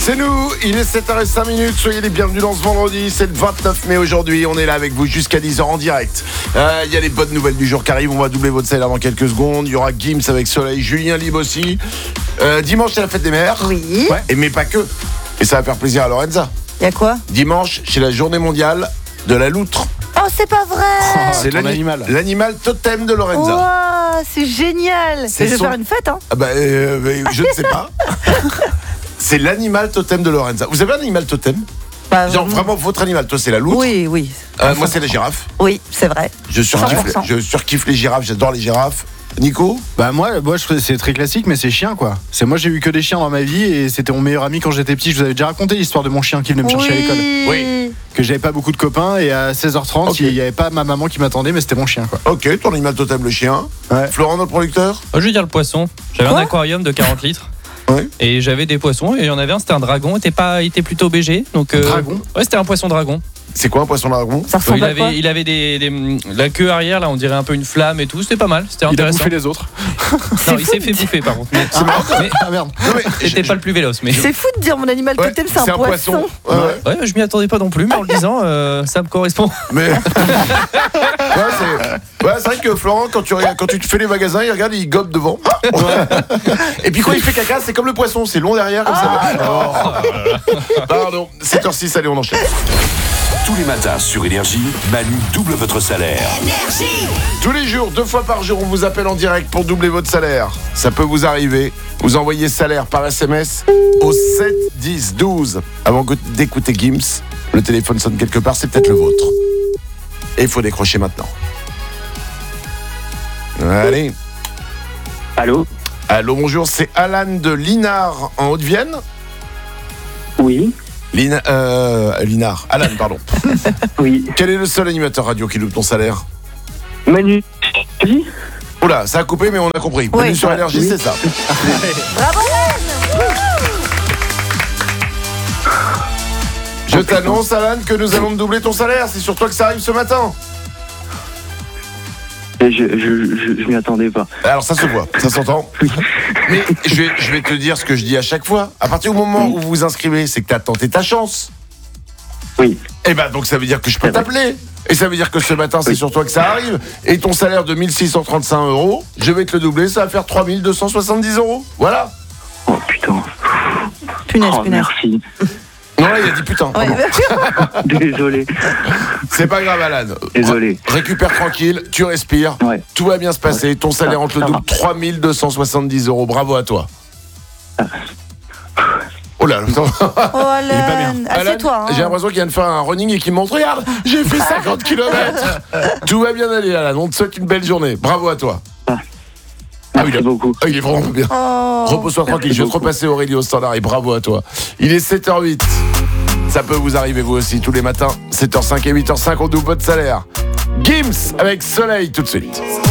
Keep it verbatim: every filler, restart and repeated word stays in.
C'est nous, il est sept heures zéro cinq, soyez les bienvenus dans ce vendredi, c'est le vingt-neuf mai aujourd'hui, on est là avec vous jusqu'à dix heures en direct. Il euh, y a les bonnes nouvelles du jour qui arrivent, on va doubler votre salaire dans quelques secondes, il y aura Gims avec Soleil, Julien Libre aussi. Euh, dimanche c'est la fête des mères, oui. Ouais. Et mais pas que, et ça va faire plaisir à Lorenza. Il y a quoi? Dimanche, c'est la journée mondiale de la loutre. Oh, c'est pas vrai. Oh, c'est l'animal. L'animal totem de Lorenza. Wow, c'est génial. C'est je vais son... faire une fête, hein. Ah bah, euh, je ne sais pas. C'est l'animal totem de Lorenza. Vous avez un animal totem? Bah, genre vraiment votre animal? Toi c'est la loutre? Oui, oui. Euh, moi c'est la girafe. Oui, c'est vrai. Je surkiffe, les, je surkiffe les girafes, j'adore les girafes. Nico? Bah moi, moi je, c'est très classique, mais c'est chien quoi. C'est moi j'ai eu que des chiens dans ma vie et c'était mon meilleur ami quand j'étais petit. Je vous avais déjà raconté l'histoire de mon chien qui venait me chercher oui. à l'école. Oui. Que j'avais pas beaucoup de copains et à seize heures trente okay. il y avait pas ma maman qui m'attendait, mais c'était mon chien quoi. Ok, ton animal totem le chien. Ouais. Florent notre producteur? Je vais dire le poisson. J'avais quoi? Un aquarium de quarante litres. Ouais. Et j'avais des poissons et il y en avait un, c'était un dragon, il était, pas, il était plutôt B G. Donc, euh, dragon? Ouais, c'était un poisson dragon. C'est quoi un poisson dragon? Ça ressemble il, à quoi? avait, il avait des, des, la queue arrière, là, on dirait un peu une flamme et tout, c'était pas mal, c'était intéressant. Il a bouffé les autres. Non, il s'est fait bouffer par contre. Mais, c'est marrant. Mais, ah merde. C'était pas le plus véloce. Mais... C'est fou de dire mon animal ouais, totem, c'est, c'est un, un poisson. poisson. Ouais, ouais. ouais, je m'y attendais pas non plus, mais en le disant, euh, ça me correspond. Mais ouais, c'est... Ouais, c'est vrai que Florent, quand tu, regardes, quand tu fais les magasins, il regarde, il gobe devant. Et puis quand il fait caca, c'est comme le poisson, c'est long derrière. Comme ah, ça. Oh. Pardon, sept heures six, allez, on enchaîne. Tous les matins sur Énergie, Manu double votre salaire. Énergie. Tous les jours, deux fois par jour, on vous appelle en direct pour doubler votre salaire. Ça peut vous arriver. Vous envoyez salaire par S M S au sept dix douze. Avant d'écouter Gims, le téléphone sonne quelque part, c'est peut-être le vôtre. Et il faut décrocher maintenant. Allez. Allô? Allô, bonjour, c'est Alan de Linard en Haute-Vienne. Oui. Lina, euh, Linard, Alan, pardon. Oui. Quel est le seul animateur radio qui loupe ton salaire? Manu. Oui. Oula, ça a coupé, mais on a compris. Oui. Manu sur Énergie, oui. C'est ça. Bravo, Alan. Je t'annonce, Alan, que nous allons te doubler ton salaire. C'est sur toi que ça arrive ce matin. Je, je, je, je m'y attendais pas. Alors ça se voit, ça s'entend. Mais je vais, je vais te dire ce que je dis à chaque fois. À partir du moment où vous vous inscrivez, c'est que tu as tenté ta chance. Oui. Et ben donc ça veut dire que je peux t'appeler. Et ça veut dire que ce matin, c'est oui. sur toi que ça arrive. Et ton salaire de mille six cent trente-cinq euros, je vais te le doubler, ça va faire trois mille deux cent soixante-dix euros. Voilà. Oh putain. Punaise, oh, punaise. Merci. Non, là, il a dit putain. Ouais. Désolé. C'est pas grave, Alan. Désolé. Récupère tranquille, tu respires. Ouais. Tout va bien se passer. Ouais. Ton salaire, on te le double, trois mille deux cent soixante-dix euros. Bravo à toi. Ah. Oh là, oh Alan, il est pas bien. Ah, Alan, c'est toi. Hein. J'ai l'impression qu'il vient de faire un running et qu'il me montre, regarde, j'ai fait cinquante kilomètres. Tout va bien aller, Alan. On te souhaite une belle journée. Bravo à toi. Ah. Ah oui, Merci beaucoup. Ah, il est vraiment bien. Oh. Repose-toi tranquille. Je vais te repasser Aurélie au standard et bravo à toi. Il est sept heures huit. Ça peut vous arriver vous aussi tous les matins. sept heures cinq et huit heures cinq, on double votre salaire. Gims avec Soleil tout de suite.